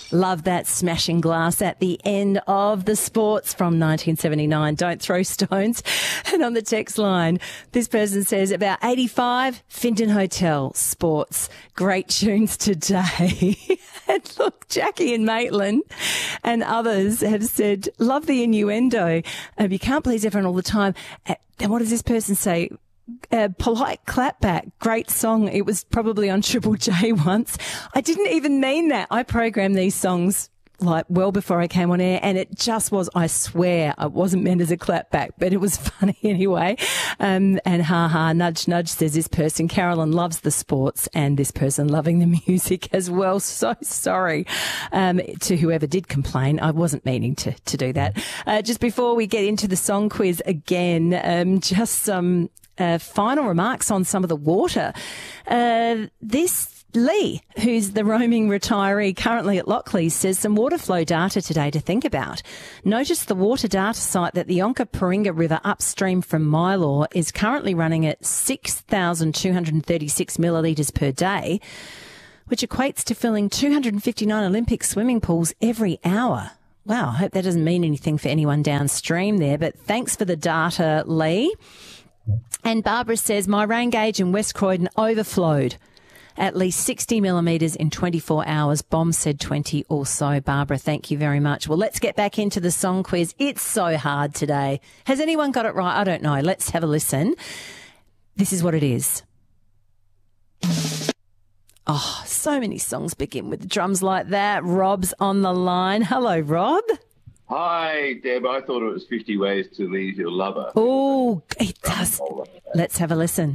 Love that smashing glass at the end of the Sports from 1979. Don't throw stones. And on the text line, this person says about 85, Finton Hotel, Sports. Great tunes today. And look, Jackie and Maitland and others have said, love the innuendo. You can't please everyone all the time. And what does this person say? Polite clapback, great song. It was probably on Triple J once. I didn't even mean that. I programmed these songs like well before I came on air, and it just was, I swear, it wasn't meant as a clapback, but it was funny anyway. And nudge, nudge, says this person. Carolyn loves the Sports, and this person loving the music as well. So sorry to whoever did complain. I wasn't meaning to do that. Just before we get into the song quiz again, just some final remarks on some of the water. Lee, who's the roaming retiree currently at Lockleys, says some water flow data today to think about. Notice the water data site that the Yonka-Paringa River upstream from Mylor is currently running at 6,236 millilitres per day, which equates to filling 259 Olympic swimming pools every hour. Wow, I hope that doesn't mean anything for anyone downstream there, but thanks for the data, Lee. And Barbara says, my rain gauge in West Croydon overflowed at least 60 millimetres in 24 hours. Bomb said 20 or so. Barbara, thank you very much. Well, let's get back into the song quiz. It's so hard today. Has anyone got it right? I don't know. Let's have a listen. This is what it is. Oh, so many songs begin with drums like that. Rob's on the line. Hello, Rob. Hi, Deb. I thought it was 50 Ways to Leave Your Lover. Oh, it does. Let's have a listen.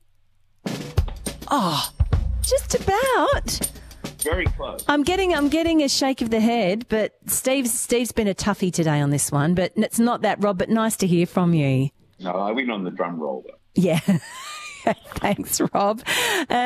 Oh, just about. Very close. I'm getting a shake of the head, but Steve's been a toughie today on this one, but it's not that, Rob, but nice to hear from you. No, I win on the drum roll, though. Yeah. Thanks, Rob.